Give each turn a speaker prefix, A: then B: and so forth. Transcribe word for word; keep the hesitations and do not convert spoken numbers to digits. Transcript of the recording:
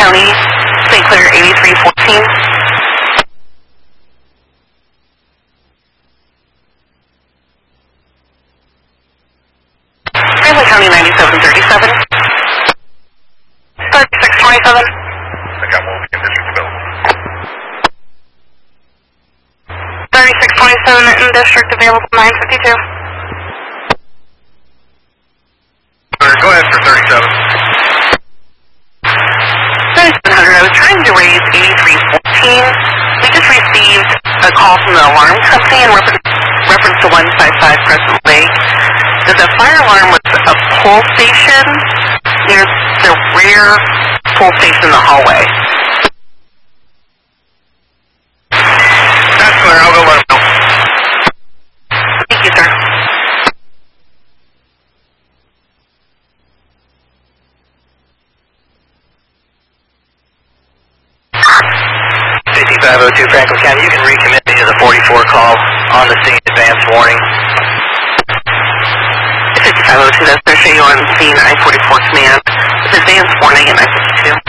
A: County, Saint Clair eighty-three fourteen. Franklin County ninety-seven thirty-seven. thirty-six twenty-seven.
B: I got one in district available.
A: thirty-six twenty-seven in district available, nine fifty-two.
B: Go ahead for thirty-seven.
A: thirty-seven hundred, I was trying to raise eighty-three fourteen. We just received a call from the alarm company in reference, reference to one five five Crescent Lake. That the fire alarm was a pull station near the rear pull station in the hallway.
B: That's clear, I'll go let them know.
A: Thank you, sir.
C: fifty-five oh two Franklin County, you can recommit me to the forty-four call on the scene advance warning.
A: fifty-five oh two, that's their show you on scene I forty-four command with advance warning at nine fifty-two.